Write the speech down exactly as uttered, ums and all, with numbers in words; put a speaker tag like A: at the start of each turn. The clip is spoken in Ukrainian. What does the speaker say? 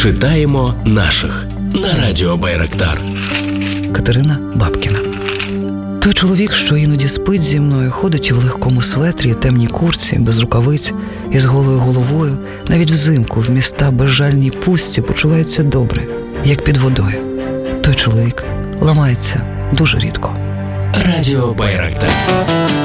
A: Читаємо наших на радіо Байрактар.
B: Катерина Бабкіна. Той чоловік, що іноді спить зі мною, ходить в легкому светрі, темній курці, без рукавиць, із голою головою, навіть взимку в міста безжальній пустці почувається добре, як під водою. Той чоловік ламається дуже рідко.
A: Радіо Байрактар.